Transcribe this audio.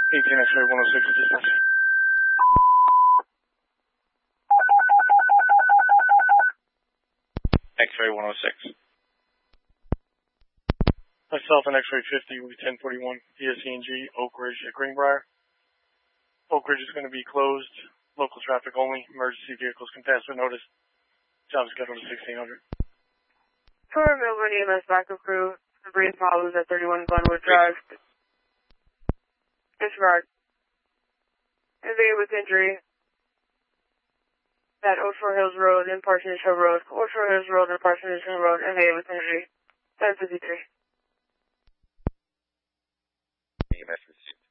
18 X-ray 106 dispatch. X-ray 106. Myself and X-ray 50 will be 1041 PSC&G Oak Ridge at Greenbrier. Oak Ridge is going to be closed. Local traffic only. Emergency vehicles can pass with notice. Job scheduled to 1600. For Melbourne EMS backup crew, breathing problems at 31 Glenwood Drive. Disregard. Individual with injury at Oshore Hills Road and Parsonage Hill Road. Oshore Hills Road and Parsonage Hill Road. Individual with injury. 753. EMS received.